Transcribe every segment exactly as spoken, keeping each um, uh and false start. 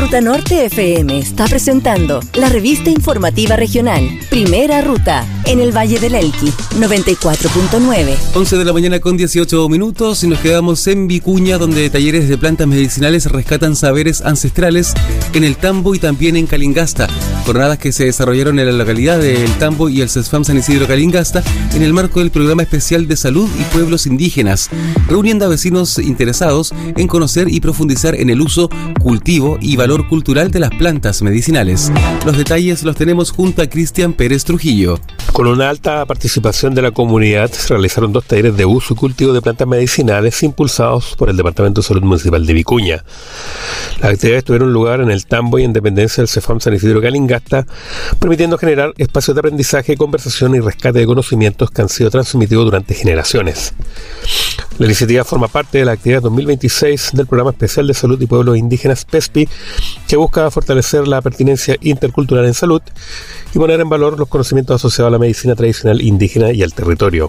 Ruta Norte F M está presentando la revista informativa regional Primera Ruta en el Valle del Elqui, noventa y cuatro punto nueve. once de la mañana con dieciocho minutos y nos quedamos en Vicuña, donde talleres de plantas medicinales rescatan saberes ancestrales en el Tambo y también en Calingasta. Jornadas que se desarrollaron en la localidad de El Tambo y el CESFAM San Isidro Calingasta en el marco del Programa Especial de Salud y Pueblos Indígenas, reuniendo a vecinos interesados en conocer y profundizar en el uso, cultivo y valor cultural de las plantas medicinales. Los detalles los tenemos junto a Cristian Pérez Trujillo. Con una alta participación de la comunidad, se realizaron dos talleres de uso y cultivo de plantas medicinales impulsados por el Departamento de Salud Municipal de Vicuña. Las actividades tuvieron lugar en el Tambo y en dependencia del CEFAM San Isidro Calingasta, permitiendo generar espacios de aprendizaje, conversación y rescate de conocimientos que han sido transmitidos durante generaciones. La iniciativa forma parte de la actividad dos mil veintiséis del Programa Especial de Salud y Pueblos Indígenas PESPI, que busca fortalecer la pertinencia intercultural en salud y poner en valor los conocimientos asociados a la medicina tradicional indígena y al territorio.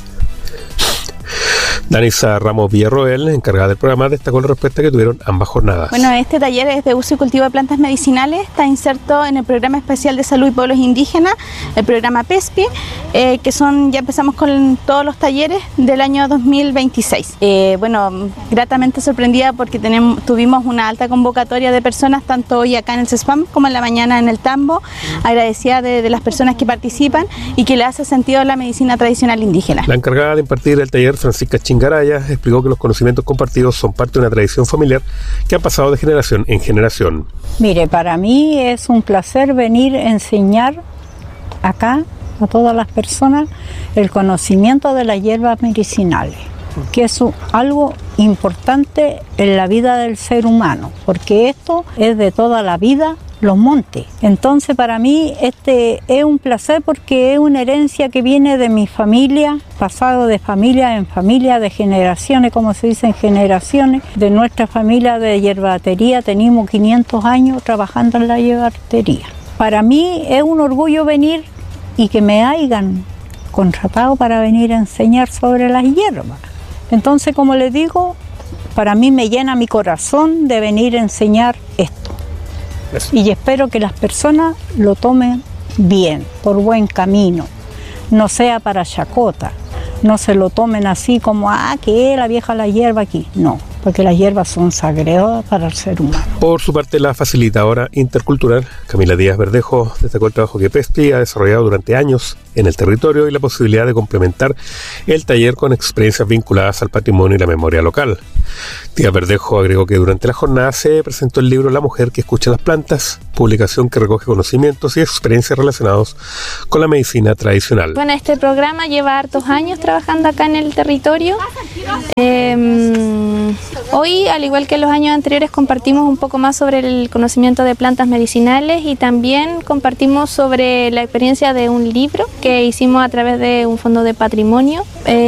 Danisa Ramos Villarroel, encargada del programa, destacó la respuesta que tuvieron ambas jornadas. Bueno, este taller es de uso y cultivo de plantas medicinales, está inserto en el Programa Especial de Salud y Pueblos Indígenas, el programa PESPI, eh, que son, ya empezamos con todos los talleres del año dos mil veintiséis. Eh, bueno, gratamente sorprendida porque tenemos, tuvimos una alta convocatoria de personas, tanto hoy acá en el CESFAM como en la mañana en el Tambo, agradecida de, de las personas que participan y que le hace sentido a la medicina tradicional indígena. La encargada de impartir el taller, Francisca Chingaraya, explicó que los conocimientos compartidos son parte de una tradición familiar que ha pasado de generación en generación. Mire, para mí es un placer venir a enseñar acá a todas las personas el conocimiento de las hierbas medicinales, que es algo importante en la vida del ser humano, porque esto es de toda la vida, los montes. Entonces para mí este es un placer porque es una herencia que viene de mi familia, pasado de familia en familia, de generaciones, como se dice en generaciones. De nuestra familia de hierbatería tenemos quinientos años trabajando en la hierbatería. Para mí es un orgullo venir y que me hayan contratado para venir a enseñar sobre las hierbas. Entonces, como les digo, para mí me llena mi corazón de venir a enseñar esto. Y espero que las personas lo tomen bien, por buen camino, no sea para chacota, no se lo tomen así como, ah, que la vieja la hierba aquí, no, porque las hierbas son sagradas para el ser humano. Por su parte, la facilitadora intercultural, Camila Díaz Verdejo, destacó el trabajo que PESPI ha desarrollado durante años en el territorio y la posibilidad de complementar el taller con experiencias vinculadas al patrimonio y la memoria local. Díaz Verdejo agregó que durante la jornada se presentó el libro La mujer que escucha las plantas, publicación que recoge conocimientos y experiencias relacionados con la medicina tradicional. Bueno, este programa lleva hartos años trabajando acá en el territorio. Eh, hoy, al igual que en los años anteriores, compartimos un poco más sobre el conocimiento de plantas medicinales y también compartimos sobre la experiencia de un libro que hicimos a través de un fondo de patrimonio. Eh,